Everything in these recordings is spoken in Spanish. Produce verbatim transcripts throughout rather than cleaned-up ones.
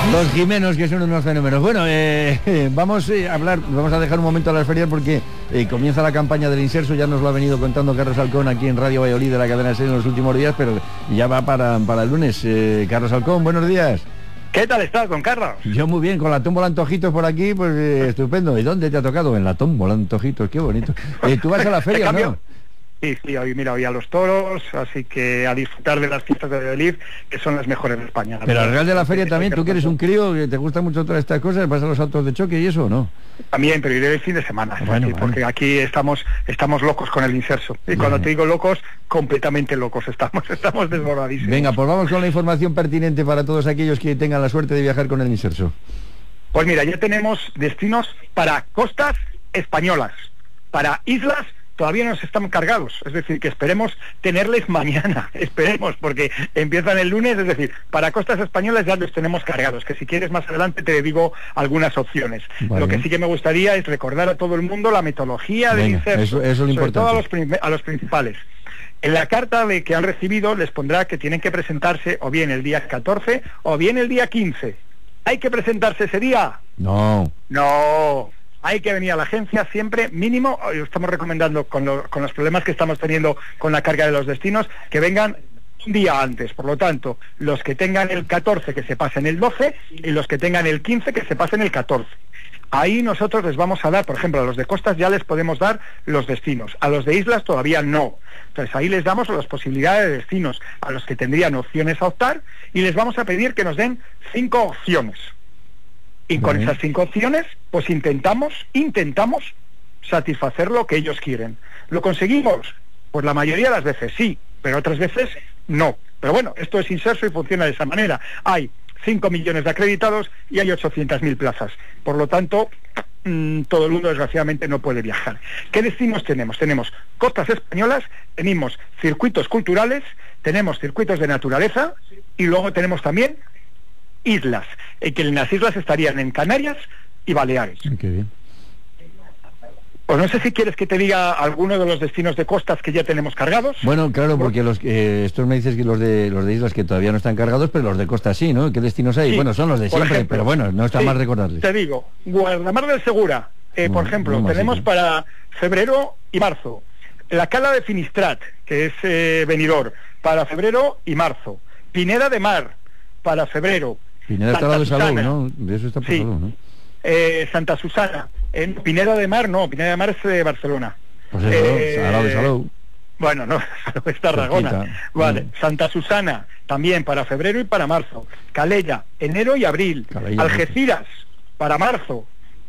Los Jimenos, que son unos fenómenos. Bueno, eh, vamos a hablar, vamos a dejar un momento a las ferias porque eh, comienza la campaña del Inserso, ya nos lo ha venido contando Carlos Halcón aquí en Radio Valladolid de la cadena SER en los últimos días, pero ya va para, para el lunes. Eh, Carlos Halcón, buenos días. ¿Qué tal estás, don Carlos? Yo muy bien, con la tómbola Antojitos por aquí, pues eh, estupendo. ¿Y dónde te ha tocado? En la tómbola Antojitos, qué bonito. Eh, ¿Tú vas a la feria o no? Sí, sí, hoy mira, hoy a los toros, así que a disfrutar de las fiestas de Valladolid, que son las mejores de España. Pero al Real de la Feria también, tú que eres un crío, que te gustan mucho todas estas cosas, ¿vas a los autos de choque y eso o no? También, pero iré el fin de semana, bueno, sí, bueno. porque aquí estamos estamos locos con el Inserso. Y Bien. cuando te digo locos, completamente locos estamos, estamos desbordadísimos. Venga, pues vamos con la información pertinente para todos aquellos que tengan la suerte de viajar con el Inserso. Pues mira, ya tenemos destinos para costas españolas, para islas todavía no están cargados, es decir, que esperemos tenerles mañana, esperemos, porque empiezan el lunes, es decir, para costas españolas ya los tenemos cargados, que si quieres más adelante te digo algunas opciones. Vale. Lo que sí que me gustaría es recordar a todo el mundo la metodología del Inserso, eso, eso es lo sobre todo a los, importante. a los principales. En la carta de que han recibido les pondrá que tienen que presentarse o bien el día catorce o bien el día quince. ¿Hay que presentarse ese día? No. No. Hay que venir a la agencia siempre, mínimo, estamos recomendando con, lo, con los problemas que estamos teniendo con la carga de los destinos, que vengan un día antes. Por lo tanto, los que tengan el catorce que se pasen el doce y los que tengan el quince que se pasen el catorce. Ahí nosotros les vamos a dar, por ejemplo, a los de costas ya les podemos dar los destinos, a los de islas todavía no. Entonces ahí les damos las posibilidades de destinos a los que tendrían opciones a optar y les vamos a pedir que nos den cinco opciones. Y con esas cinco opciones, pues intentamos, intentamos satisfacer lo que ellos quieren. ¿Lo conseguimos? Pues la mayoría de las veces sí, pero otras veces no. Pero bueno, esto es Inserso y funciona de esa manera. Hay cinco millones de acreditados y hay ochocientas mil plazas. Por lo tanto, mmm, todo el mundo desgraciadamente no puede viajar. ¿Qué destinos tenemos? Tenemos costas españolas, tenemos circuitos culturales, tenemos circuitos de naturaleza y luego tenemos también islas, eh, que en las islas estarían en Canarias y Baleares. Qué bien. Pues no sé si quieres que te diga alguno de los destinos de costas que ya tenemos cargados. Bueno, claro, porque los eh, estos me dices que los de los de islas que todavía no están cargados, pero los de costas sí, ¿no? ¿Qué destinos hay? Sí, bueno, son los de siempre, ejemplo, pero bueno, no está sí, mal recordarles. Te digo, Guardamar del Segura, eh, no, por ejemplo, no tenemos así, ¿no? Para febrero y marzo. La Cala de Finistrat, que es eh, Benidorm, para febrero y marzo. Pineda de Mar, para febrero. Pineda está al lado de Salou, ¿no? De eso está por sí. Salou, ¿no? Eh, Santa Susana. En Pineda de Mar, no, Pineda de Mar es de Barcelona. Pues eso, eh, al lado de Salou. Bueno, no, es Tarragona. Vale, mm. Santa Susana, también para febrero y para marzo. Calella, enero y abril. Calella, Algeciras, marzo. Para marzo.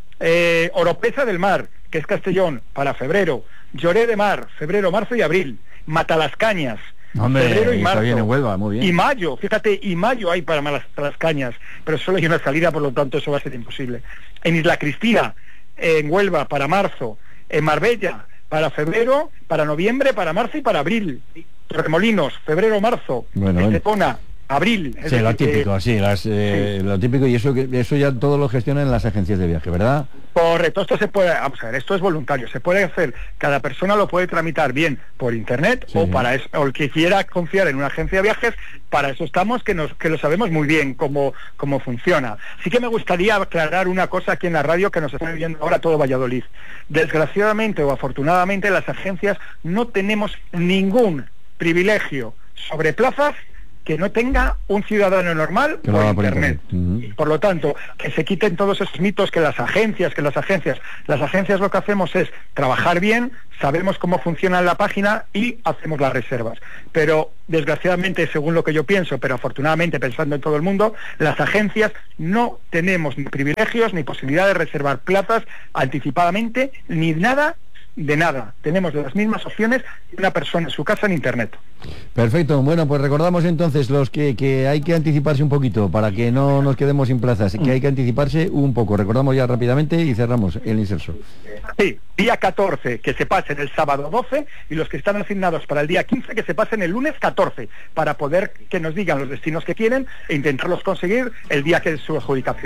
Eh, Oropesa del Mar, que es Castellón, para febrero. Lloré de Mar, febrero, marzo y abril. Matalascañas, Hombre, febrero y marzo. Bien en Huelva, muy bien. Y mayo, fíjate, y mayo hay para las, las cañas, pero solo hay una salida, por lo tanto eso va a ser imposible. En Isla Cristina, en Huelva para marzo, en Marbella para febrero, para noviembre, para marzo y para abril. Torremolinos, febrero, marzo. Bueno, Estepona, abril. Sí, decir, lo típico, que, sí, las, eh, sí, lo típico, y eso que eso ya todo lo gestionan las agencias de viaje, ¿verdad? Correcto, esto se puede, vamos a ver, esto es voluntario, se puede hacer, cada persona lo puede tramitar bien por internet sí. o para eso, o el que quiera confiar en una agencia de viajes, para eso estamos, que nos que lo sabemos muy bien cómo, cómo funciona. Sí que me gustaría aclarar una cosa aquí en la radio que nos está viendo ahora todo Valladolid. Desgraciadamente o afortunadamente las agencias no tenemos ningún privilegio sobre plazas que no tenga un ciudadano normal por internet. Por, internet. Uh-huh. Por lo tanto, que se quiten todos esos mitos que las agencias, que las agencias, las agencias lo que hacemos es trabajar bien, sabemos cómo funciona la página y hacemos las reservas. Pero desgraciadamente, según lo que yo pienso, pero afortunadamente pensando en todo el mundo, las agencias no tenemos ni privilegios ni posibilidad de reservar plazas anticipadamente, ni nada de nada. Tenemos las mismas opciones que una persona en su casa en internet. Perfecto. Bueno, pues recordamos entonces los que, que hay que anticiparse un poquito para que no nos quedemos sin plazas, que hay que anticiparse un poco. Recordamos ya rápidamente y cerramos el Inserso. Sí, día catorce que se pasen el sábado doce y los que están asignados para el día quince que se pasen el lunes catorce para poder que nos digan los destinos que quieren e intentarlos conseguir el día que es su adjudicación.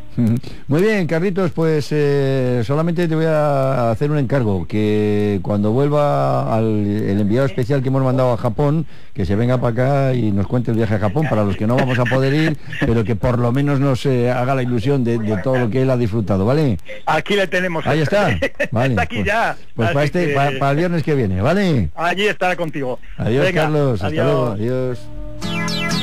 Muy bien, Carlitos, pues eh, solamente te voy a hacer un encargo, que cuando vuelva al, el enviado especial que hemos mandado a Japón, que se venga para acá y nos cuente el viaje a Japón, para los que no vamos a poder ir, pero que por lo menos nos eh, haga la ilusión de, de todo lo que él ha disfrutado, ¿vale? Aquí le tenemos. Ahí está, vale. Está aquí pues, ya. Pues para, este, que... para, para el viernes que viene, ¿vale? Allí estará contigo. Adiós, Venga, Carlos, hasta adiós. luego, adiós.